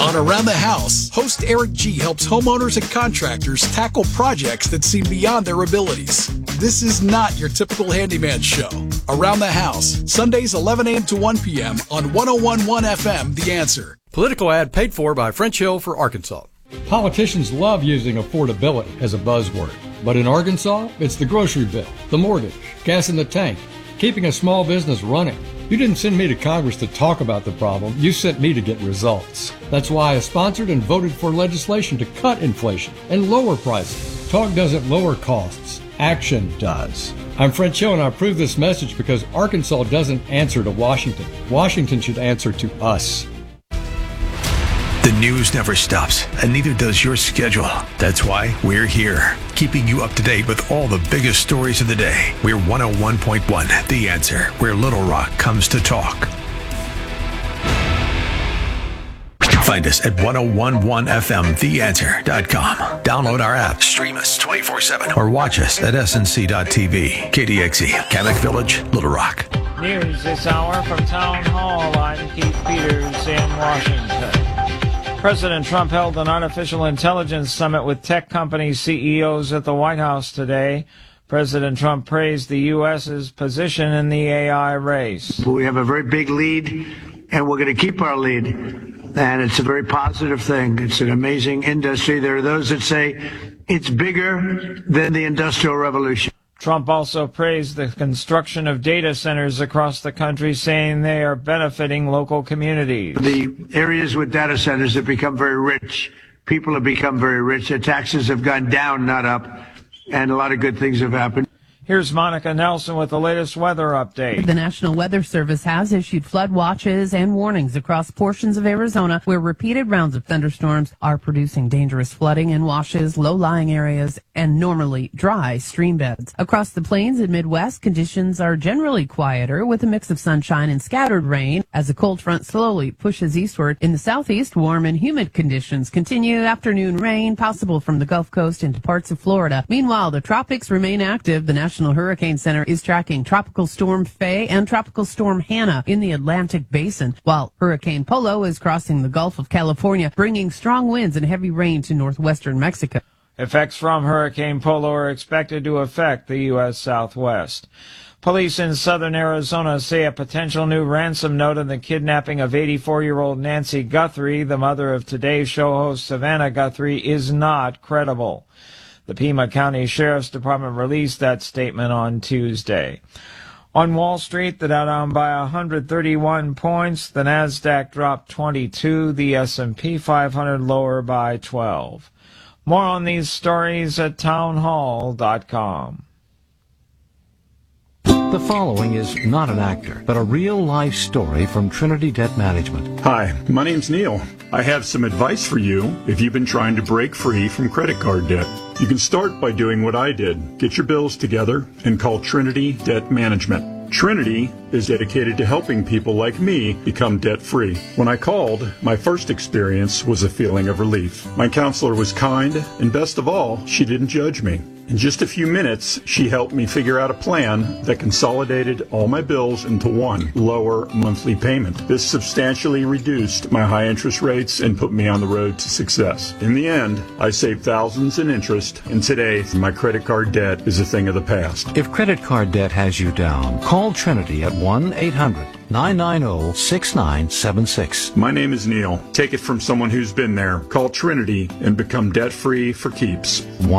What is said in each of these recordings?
On Around the House, host Eric G. helps homeowners and contractors tackle projects that seem beyond their abilities. This is not your typical handyman show. Around the House, Sundays 11 a.m. to 1 p.m. on 101.1 FM, The Answer. Political ad paid for by French Hill for Arkansas. Politicians love using affordability as a buzzword. But in Arkansas, it's the grocery bill, the mortgage, gas in the tank, keeping a small business running. You didn't send me to Congress to talk about the problem. You sent me to get results. That's why I sponsored and voted for legislation to cut inflation and lower prices. Talk doesn't lower costs. Action does. I'm French Hill, and I approve this message because Arkansas doesn't answer to Washington. Washington should answer to us. The news never stops, and neither does your schedule. That's why we're here, keeping you up to date with all the biggest stories of the day. We're 101.1 The Answer, where Little Rock comes to talk. Find us at 1011fmtheanswer.com. Download our app, stream us 24/7, or watch us at snc.tv. KDXE, Kamek Village, Little Rock. News this hour from Town Hall. I'm Keith Peters in Washington. President Trump held an unofficial intelligence summit with tech company CEOs at the White House today. President Trump praised the U.S.'s position in the AI race. We have a very big lead, and we're going to keep our lead. And it's a very positive thing. It's an amazing industry. There are those that say it's bigger than the Industrial Revolution. Trump also praised the construction of data centers across the country, saying they are benefiting local communities. The areas with data centers have become very rich. People have become very rich. Their taxes have gone down, not up, and a lot of good things have happened. Here's Monica Nelson with the latest weather update. The National Weather Service has issued flood watches and warnings across portions of Arizona where repeated rounds of thunderstorms are producing dangerous flooding in washes, low-lying areas, and normally dry stream beds. Across the plains and Midwest, conditions are generally quieter with a mix of sunshine and scattered rain as a cold front slowly pushes eastward. In the southeast, warm and humid conditions continue. Afternoon rain possible from the Gulf Coast into parts of Florida. Meanwhile, the tropics remain active. The National Hurricane Center is tracking Tropical Storm Faye and Tropical Storm Hannah in the Atlantic Basin, while Hurricane Polo is crossing the Gulf of California, bringing strong winds and heavy rain to northwestern Mexico. Effects from Hurricane Polo are expected to affect the U.S. Southwest. Police in southern Arizona say a potential new ransom note in the kidnapping of 84-year-old Nancy Guthrie, the mother of Today's Show host Savannah Guthrie, is not credible. The Pima County Sheriff's Department released that statement on Tuesday. On Wall Street, the Dow down by 131 points. The Nasdaq dropped 22. The S&P 500 lower by 12. More on these stories at townhall.com. The following is not an actor, but a real-life story from Trinity Debt Management. Hi, my name's Neil. I have some advice for you if you've been trying to break free from credit card debt. You can start by doing what I did. Get your bills together and call Trinity Debt Management. Trinity is dedicated to helping people like me become debt-free. When I called, my first experience was a feeling of relief. My counselor was kind, and best of all, she didn't judge me. In just a few minutes, she helped me figure out a plan that consolidated all my bills into one lower monthly payment. This substantially reduced my high interest rates and put me on the road to success. In the end, I saved thousands in interest, and today, my credit card debt is a thing of the past. If credit card debt has you down, call Trinity at 1-800-990-6976. My name is Neil. Take it from someone who's been there. Call Trinity and become debt-free for keeps.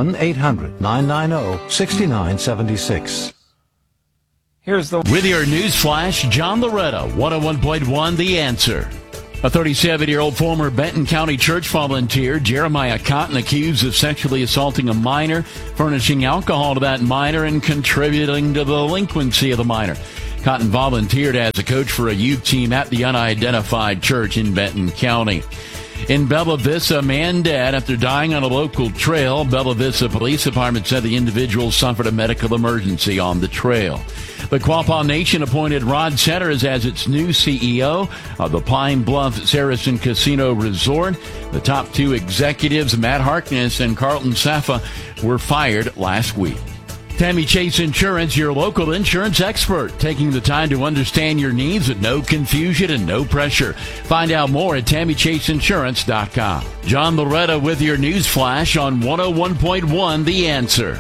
1-800-990-6976. Here's the... With your news flash, John Loretta, 101.1 The Answer. A 37-year-old former Benton County church volunteer, Jeremiah Cotton, accused of sexually assaulting a minor, furnishing alcohol to that minor, and contributing to the delinquency of the minor. Cotton volunteered as a coach for a youth team at the unidentified church in Benton County. In Bella Vista, a man dead after dying on a local trail. Bella Vista Police Department said the individual suffered a medical emergency on the trail. The Quapaw Nation appointed Rod Setters as its new CEO of the Pine Bluff Saracen Casino Resort. The top two executives, Matt Harkness and Carlton Safa, were fired last week. Tammy Chase Insurance, your local insurance expert, taking the time to understand your needs with no confusion and no pressure. Find out more at TammyChaseInsurance.com. John Loretta with your news flash on 101.1 The Answer.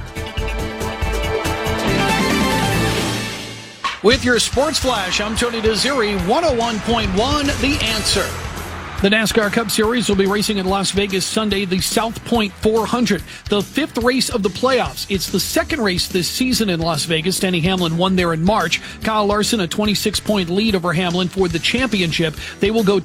With your sports flash, I'm Tony Desiri, 101.1 The Answer. The NASCAR Cup Series will be racing in Las Vegas Sunday, the South Point 400, the fifth race of the playoffs. It's the second race this season in Las Vegas. Denny Hamlin won there in March. Kyle Larson, a 26-point lead over Hamlin for the championship. They will go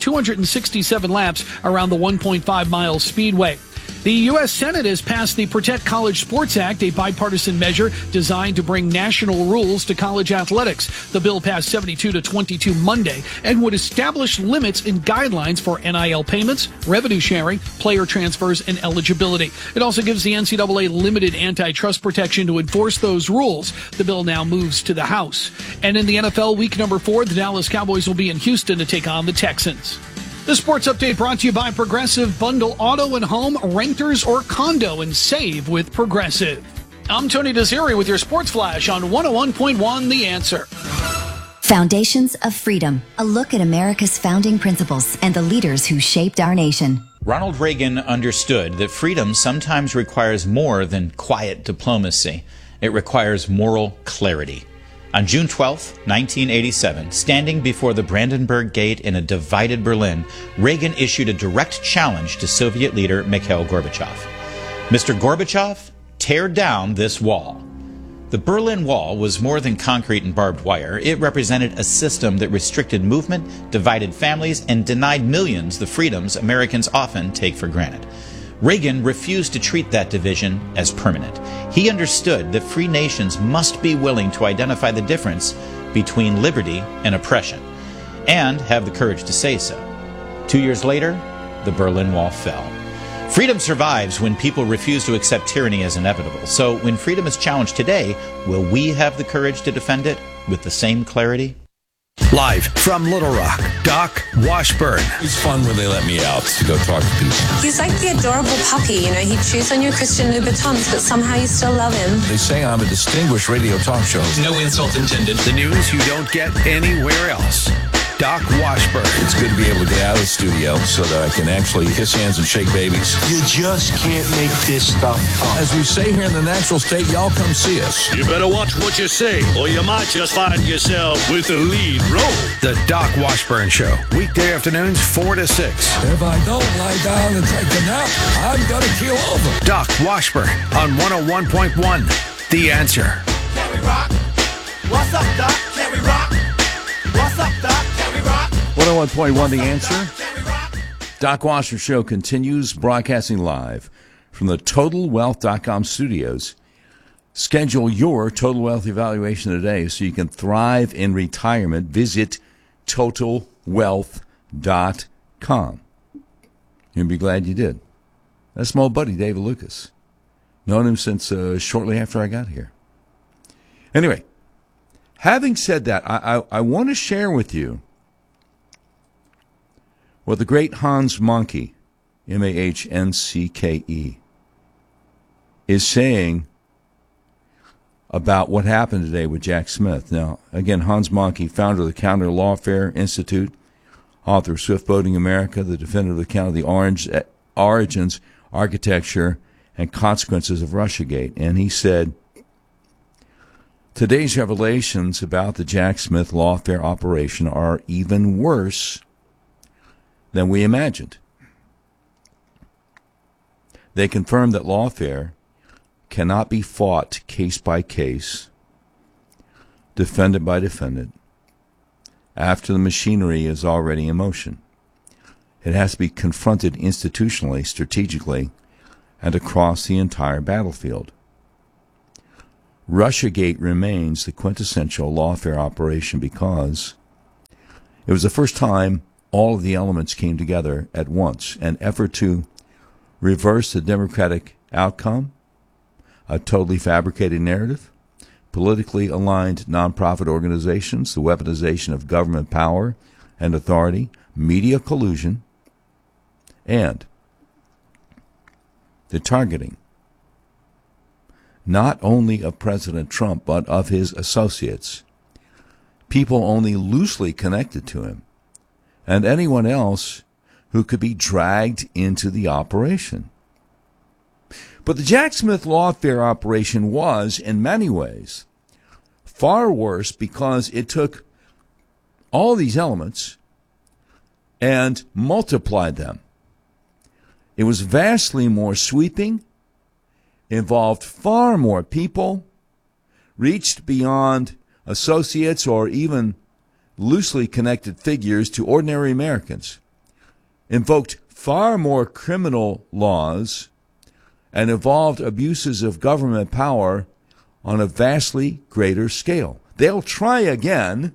267 laps around the 1.5-mile speedway. The U.S. Senate has passed the Protect College Sports Act, a bipartisan measure designed to bring national rules to college athletics. The bill passed 72-22 Monday and would establish limits and guidelines for NIL payments, revenue sharing, player transfers, and eligibility. It also gives the NCAA limited antitrust protection to enforce those rules. The bill now moves to the House. And in the NFL, week number 4, the Dallas Cowboys will be in Houston to take on the Texans. The sports update brought to you by Progressive. Bundle auto and home, renters, or condo and save with Progressive. I'm Tony Desiri with your sports flash on 101.1 The Answer. Foundations of Freedom, a look at America's founding principles and the leaders who shaped our nation. Ronald Reagan understood that freedom sometimes requires more than quiet diplomacy. It requires moral clarity. On June 12, 1987, standing before the Brandenburg Gate in a divided Berlin, Reagan issued a direct challenge to Soviet leader Mikhail Gorbachev. Mr. Gorbachev, tear down this wall. The Berlin Wall was more than concrete and barbed wire. It represented a system that restricted movement, divided families, and denied millions the freedoms Americans often take for granted. Reagan refused to treat that division as permanent. He understood that free nations must be willing to identify the difference between liberty and oppression, and have the courage to say so. 2 years later, the Berlin Wall fell. Freedom survives when people refuse to accept tyranny as inevitable. So when freedom is challenged today, will we have the courage to defend it with the same clarity? Live from Little Rock, Doc Washburn. It's fun when they let me out to go talk to people. He's like the adorable puppy, you know. He chews on your Christian Louboutins, but somehow you still love him. They say I'm a distinguished radio talk show. No insult intended. The news you don't get anywhere else. Doc Washburn. It's good to be able to get out of the studio so that I can actually kiss hands and shake babies. You just can't make this stuff up. As we say here in the natural state, y'all come see us. You better watch what you say, or you might just find yourself with the lead role. The Doc Washburn Show. Weekday afternoons, 4 to 6. If I don't lie down and take a nap, I'm going to keel over. Doc Washburn on 101.1 The Answer. Can we rock? What's up, Doc? Can we rock? What's up, Doc? 101.1 The Answer. Doc Washburn Show continues, broadcasting live from the TotalWealth.com studios. Schedule your Total Wealth evaluation today so you can thrive in retirement. Visit TotalWealth.com. You'll be glad you did. That's my old buddy, David Lucas. Known him since shortly after I got here. Anyway, having said that, I want to share with you what the great Hans Mahncke, M-A-H-N-C-K-E, is saying about what happened today with Jack Smith. Now, again, Hans Mahncke, founder of the Counter Lawfare Institute, author of Swift Boating America, the definitive account of the origins, architecture, and consequences of Russiagate. And he said, today's revelations about the Jack Smith lawfare operation are even worse than we imagined. They confirm that lawfare cannot be fought case by case, defendant by defendant, after the machinery is already in motion. It has to be confronted institutionally, strategically, and across the entire battlefield. Russiagate remains the quintessential lawfare operation because it was the first time all of the elements came together at once. An effort to reverse the democratic outcome, a totally fabricated narrative, politically aligned nonprofit organizations, the weaponization of government power and authority, media collusion, and the targeting not only of President Trump, but of his associates, people only loosely connected to him, and anyone else who could be dragged into the operation. But the Jack Smith lawfare operation was, in many ways, far worse because it took all these elements and multiplied them. It was vastly more sweeping, involved far more people, reached beyond associates or even loosely connected figures to ordinary Americans, invoked far more criminal laws, and involved abuses of government power on a vastly greater scale. They'll try again,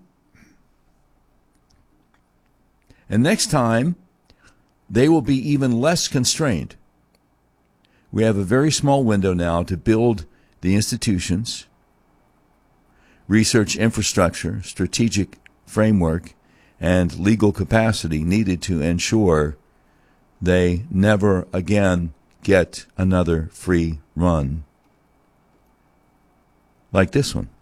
and next time they will be even less constrained. We have a very small window now to build the institutions, research infrastructure, strategic framework, and legal capacity needed to ensure they never again get another free run like this one.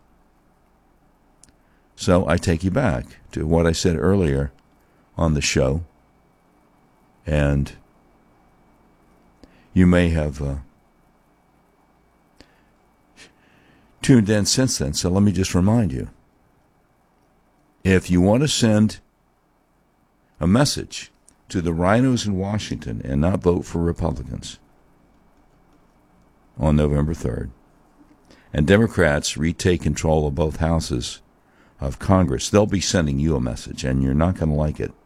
So I take you back to what I said earlier on the show, and you may have tuned in since then, so let me just remind you. If you want to send a message to the rhinos in Washington and not vote for Republicans on November 3rd, and Democrats retake control of both houses of Congress, they'll be sending you a message, and you're not going to like it.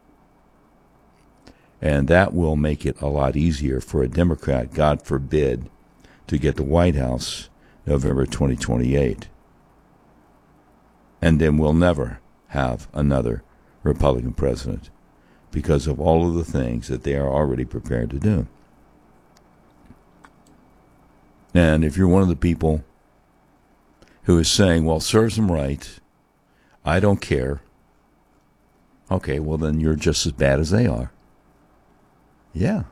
And that will make it a lot easier for a Democrat, God forbid, to get the White House November 2028. And then we'll never have another Republican president because of all of the things that they are already prepared to do. And if you're one of the people who is saying, well, serves them right, I don't care, okay, well, then you're just as bad as they are. Yeah,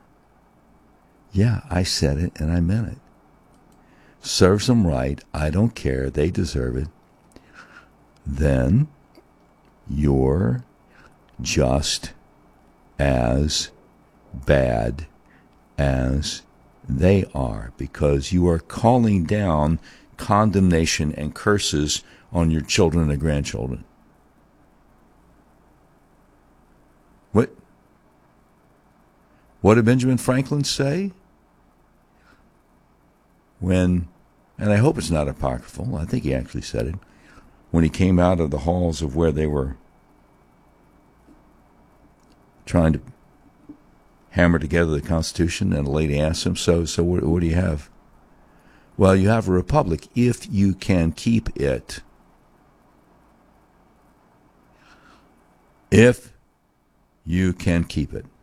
I said it and I meant it. Serves them right, I don't care, they deserve it. Then you're just as bad as they are, because you are calling down condemnation and curses on your children and grandchildren. What did Benjamin Franklin say? And I hope it's not apocryphal, I think he actually said it, when he came out of the halls of where they were trying to hammer together the Constitution, and a lady asked him, so what do you have? Well, you have a republic if you can keep it. If you can keep it.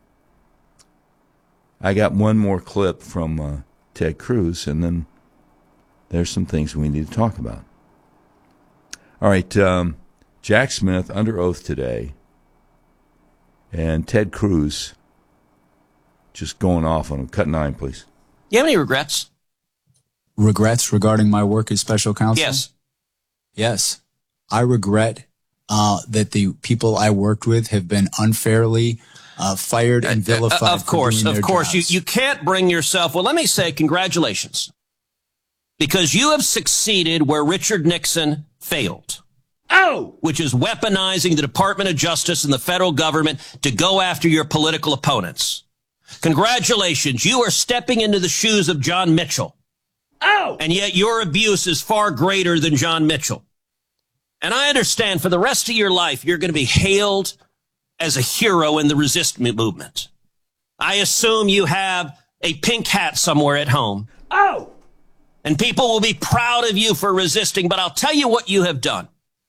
I got one more clip from Ted Cruz, and then there's some things we need to talk about. All right, Jack Smith under oath today, and Ted Cruz just going off on him. Cut 9, please. You have any regrets? Regrets regarding my work as special counsel? Yes. I regret that the people I worked with have been unfairly fired and vilified. Of course. Jobs. You can't bring yourself. Well, let me say congratulations, because you have succeeded where Richard Nixon failed. Which is weaponizing the Department of Justice and the federal government to go after your political opponents. Congratulations. You are stepping into the shoes of John Mitchell. And yet your abuse is far greater than John Mitchell. And I understand for the rest of your life, you're going to be hailed as a hero in the resist movement. I assume you have a pink hat somewhere at home. And people will be proud of you for resisting, but I'll tell you what you have done.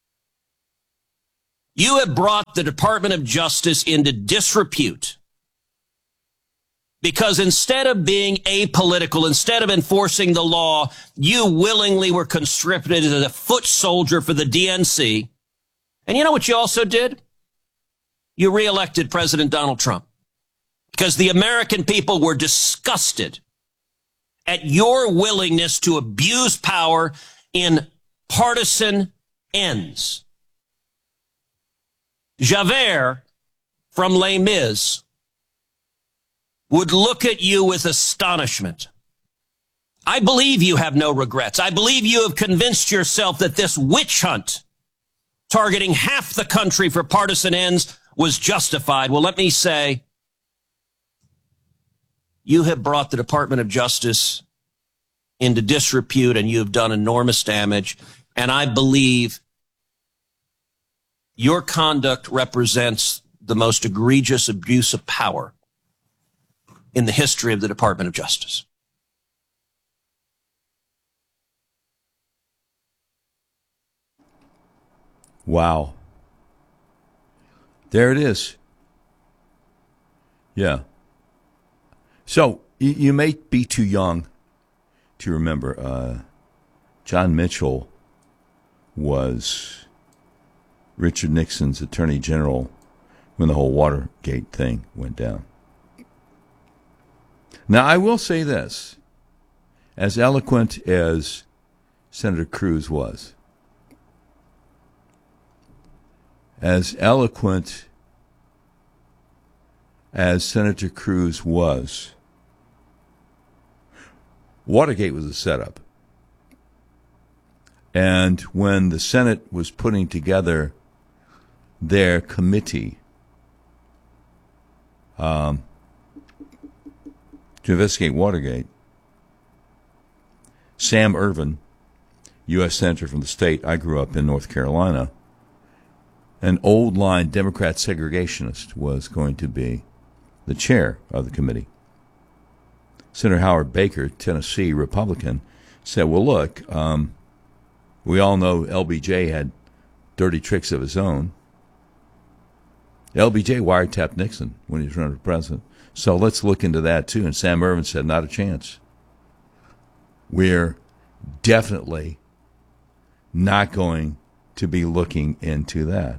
You have brought the Department of Justice into disrepute, because instead of being apolitical, instead of enforcing the law, you willingly were conscripted as a foot soldier for the DNC. And you know what you also did? You reelected President Donald Trump, because the American people were disgusted at your willingness to abuse power in partisan ends. Javert from Les Mis would look at you with astonishment. I believe you have no regrets. I believe you have convinced yourself that this witch hunt targeting half the country for partisan ends was justified. Well, let me say, you have brought the Department of Justice into disrepute, and you have done enormous damage. And I believe your conduct represents the most egregious abuse of power in the history of the Department of Justice. Wow. There it is. Yeah. So, you may be too young to remember. John Mitchell was Richard Nixon's attorney general when the whole Watergate thing went down. Now, I will say this. As eloquent as Senator Cruz was, as eloquent as Senator Cruz was, Watergate was a setup. And when the Senate was putting together their committee to investigate Watergate, Sam Ervin, U.S. Senator from the state, I grew up in North Carolina, an old-line Democrat segregationist, was going to be the chair of the committee. Senator Howard Baker, Tennessee Republican, said, well, look, we all know LBJ had dirty tricks of his own. LBJ wiretapped Nixon when he was running for president. So let's look into that, too. And Sam Ervin said, not a chance. We're definitely not going to be looking into that.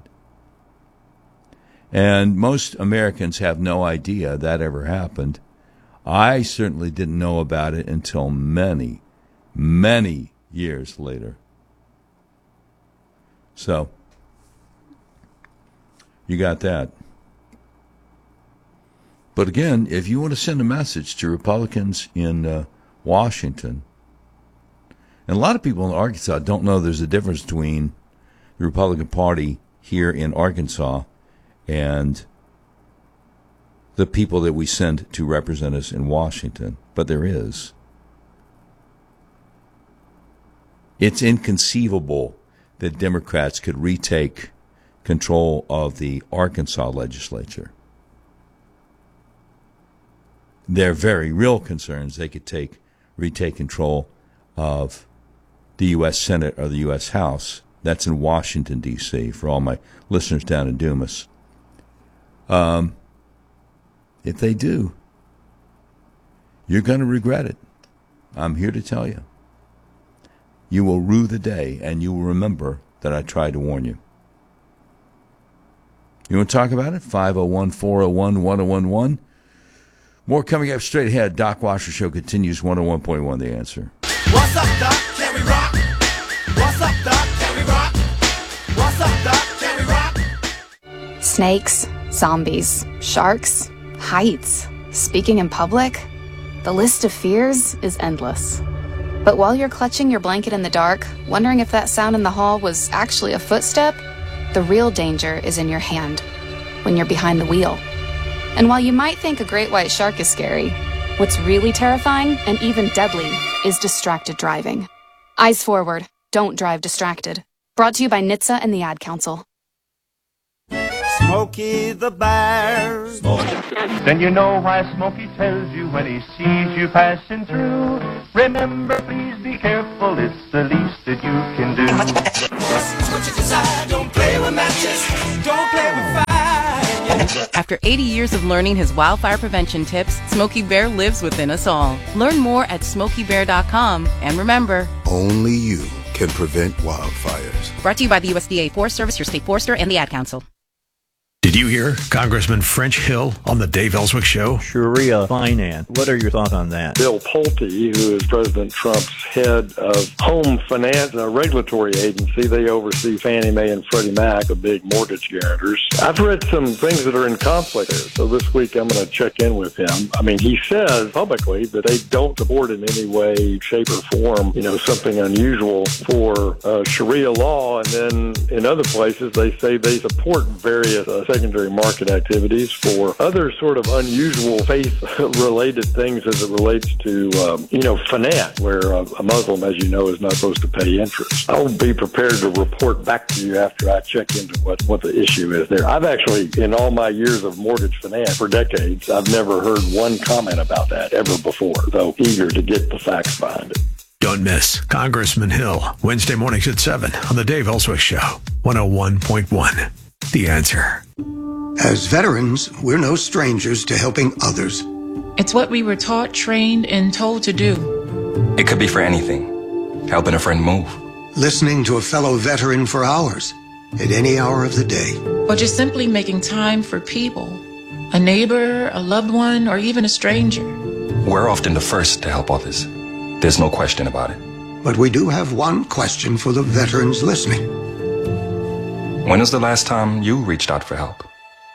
And most Americans have no idea that ever happened. I certainly didn't know about it until many, many years later. So, you got that. But again, if you want to send a message to Republicans in Washington, and a lot of people in Arkansas don't know there's a difference between the Republican Party here in Arkansas and the people that we send to represent us in Washington. But there is. It's inconceivable that Democrats could retake control of the Arkansas legislature. Their very real concerns, they could retake control of the U.S. Senate or the U.S. House. That's in Washington, D.C., for all my listeners down in Dumas. If they do, you're going to regret it. I'm here to tell you. You will rue the day, and you will remember that I tried to warn you. You want to talk about it? 501-401-1011. More coming up straight ahead. Doc Washer Show continues. 101.1 The Answer. What's up, Doc? Can we rock? What's up, Doc? Can we rock? What's up, Doc? Can we rock? Snakes, zombies, sharks, heights, speaking in public. The list of fears is endless. But while you're clutching your blanket in the dark, wondering if that sound in the hall was actually a footstep, the real danger is in your hand, when you're behind the wheel. And while you might think a great white shark is scary, what's really terrifying and even deadly is distracted driving. Eyes forward, don't drive distracted. Brought to you by NHTSA and the Ad Council. Smokey the Bear. Then you know why Smokey tells you when he sees you passing through. Remember, please be careful, it's the least that you can do. Just what you decide, don't play with matches, don't play with fire. After 80 years of learning his wildfire prevention tips, Smokey Bear lives within us all. Learn more at SmokeyBear.com. And remember, only you can prevent wildfires. Brought to you by the USDA Forest Service, your state forester, and the Ad Council. Did Did you hear Congressman French Hill on the Dave Ellswick Show? Sharia finance. What are your thoughts on that? Bill Pulte, who is President Trump's head of home finance, a regulatory agency, they oversee Fannie Mae and Freddie Mac, the big mortgage guarantors. I've read some things that are in conflict there, so this week I'm going to check in with him. I mean, he says publicly that they don't support in any way, shape, or form, something unusual for Sharia law, and then in other places they say they support various secondary market activities for other sort of unusual faith-related things as it relates to, finance, where a Muslim, as you know, is not supposed to pay interest. I'll be prepared to report back to you after I check into what the issue is there. I've actually, in all my years of mortgage finance for decades, I've never heard one comment about that ever before, though eager to get the facts behind it. Don't miss Congressman Hill, Wednesday mornings at 7 on the Dave Ellswick Show, 101.1. The Answer. As veterans, we're no strangers to helping others. It's what we were taught, trained, and told to do. It could be for anything. Helping a friend move. Listening to a fellow veteran for hours, at any hour of the day. Or just simply making time for people. A neighbor, a loved one, or even a stranger. We're often the first to help others. There's no question about it. But we do have one question for the veterans listening. When was the last time you reached out for help?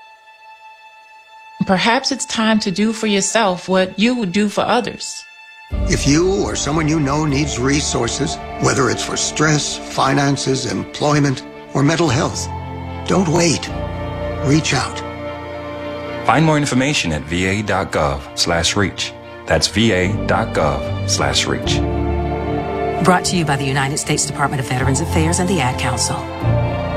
Perhaps it's time to do for yourself what you would do for others. If you or someone you know needs resources, whether it's for stress, finances, employment, or mental health, don't wait. Reach out. Find more information at va.gov/reach. That's va.gov/reach. Brought to you by the United States Department of Veterans Affairs and the Ad Council.